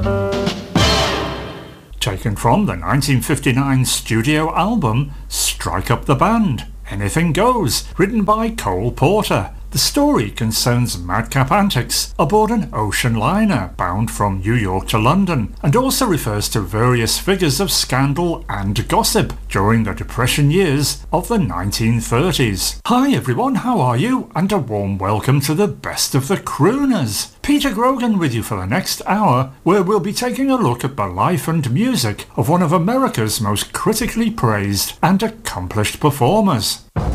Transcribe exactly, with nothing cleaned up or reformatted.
Taken from the nineteen fifty-nine studio album Strike Up the Band, Anything Goes, written by Cole Porter. The story concerns madcap antics aboard an ocean liner bound from New York to London, and also refers to various figures of scandal and gossip during the Depression years of the nineteen thirties. Hi everyone, how are you? And a warm welcome to the Best of the Crooners. Peter Grogan with you for the next hour, where we'll be taking a look at the life and music of one of America's most critically praised and accomplished performers.